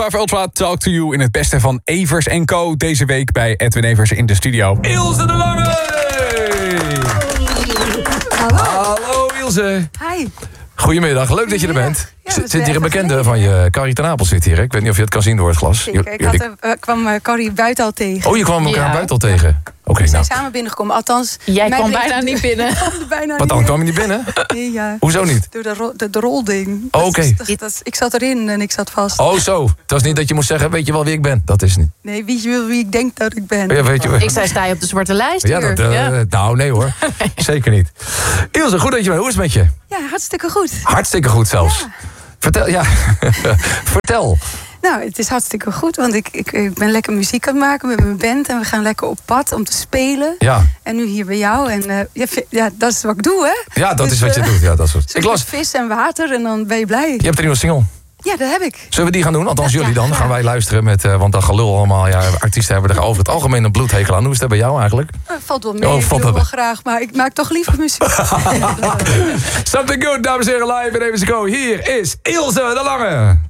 Love Ultra Talk to You in het beste van Evers & Co. Deze week bij Edwin Evers in de studio. Ilse de Lange! Hallo Ilse. Hi. Goedemiddag, leuk dat je er bent. Ja, Zit hier een bekende van je, Carrie ten Apel zit hier. Hè? Ik weet niet of je het kan zien door het glas. Zeker. Ik kwam Carrie buiten al tegen. Oh, je kwam elkaar buiten al tegen. Oké, We zijn nou. samen binnengekomen. Althans, Jij kwam bijna niet binnen. Wat dan, kwam je niet binnen? Nee, ja. Hoezo niet? Door de rolding. Oh, oké. Ik zat erin en ik zat vast. Oh, zo. Het was niet dat je moest zeggen, weet je wel wie ik ben? Dat is niet. Nee, wie ik denk dat ik ben. Ja, weet je, Ik zei, sta je op de zwarte lijst ja, hier? dat, nou, nee hoor. Zeker niet. Ilse, goed dat je bent. Hoe is het met je? Ja, hartstikke goed. Hartstikke goed zelfs. Ja. Vertel, ja. Vertel. Nou, het is hartstikke goed, want ik ben lekker muziek aan het maken met mijn band. En we gaan lekker op pad om te spelen. Ja. En nu hier bij jou. En ja, dat is wat ik doe, hè? Ja, dat Dus, is wat je doet. Ja, dat is wat. Ik las vis en water en dan ben je blij. Je hebt een nieuwe single. Ja, dat heb ik. Zullen we die gaan doen? Althans, jullie dan. graag. Gaan wij luisteren met... want dat gelul allemaal. Ja, artiesten hebben er over het algemeen een bloedhekel aan. Hoe is dat bij jou eigenlijk? Valt wel mee, Oh, ik valt doe wel wel graag. Maar ik maak toch liever muziek. Something Good, dames en heren, live in Evers & Co. Hier is Ilse de Lange.